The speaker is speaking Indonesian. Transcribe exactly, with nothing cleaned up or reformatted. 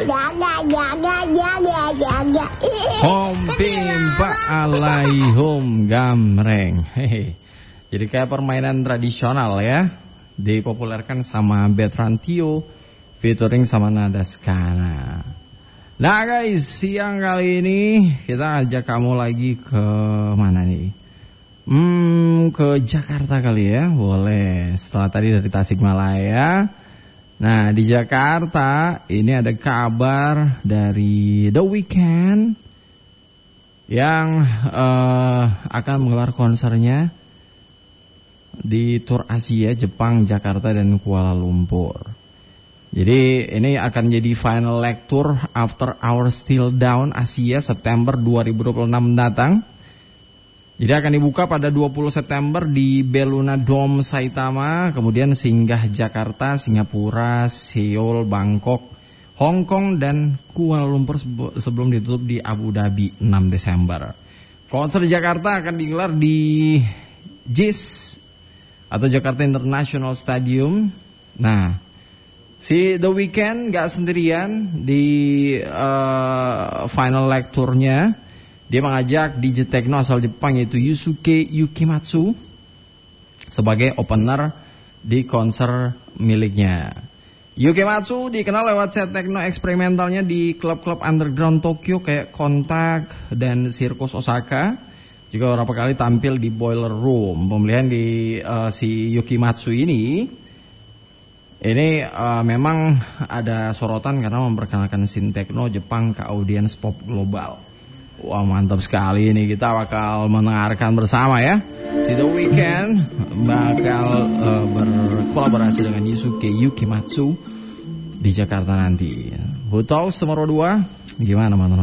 Hom pimpa alaihum gamreng. Hehe. Jadi kayak permainan tradisional ya. Dipopulerkan sama Bertrand Tio, featuring sama Nadaskana. Nah guys, siang kali ini kita ajak kamu lagi ke mana nih? Hmm, ke Jakarta kali ya, boleh. Setelah tadi dari Tasikmalaya. Nah, di Jakarta ini ada kabar dari The Weeknd yang uh, akan menggelar konsernya di Tour Asia, Jepang, Jakarta, dan Kuala Lumpur. Jadi ini akan jadi final leg tour After Hours Still Down Asia September dua ribu dua puluh enam mendatang. Jadi akan dibuka pada dua puluh September di Belluna Dome Saitama, kemudian singgah Jakarta, Singapura, Seoul, Bangkok, Hong Kong, dan Kuala Lumpur sebelum ditutup di Abu Dhabi enam Desember. Konser Jakarta akan digelar di J I S atau Jakarta International Stadium. Nah, si The Weeknd gak sendirian di uh, final leg tournya. Dia mengajak D J Techno asal Jepang yaitu Yusuke Yukimatsu sebagai opener di konser miliknya. Yukimatsu dikenal lewat set techno eksperimentalnya di klub-klub underground Tokyo kayak Contact dan Circus Osaka. Juga beberapa kali tampil di Boiler Room. Pemilihan di uh, si Yukimatsu ini ini uh, memang ada sorotan karena memperkenalkan scene techno Jepang ke audiens pop global. Wah, mantap sekali ini, kita bakal mendengarkan bersama ya. Si The Weeknd bakal uh, berkolaborasi dengan Yusuke Yukimatsu di Jakarta nanti. Who Talks Tomorrow dua, gimana mantan